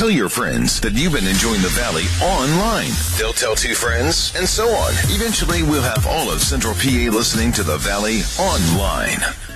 Tell your friends that you've been enjoying the Valley online. They'll tell two friends, and so on. Eventually, we'll have all of Central PA listening to the Valley online.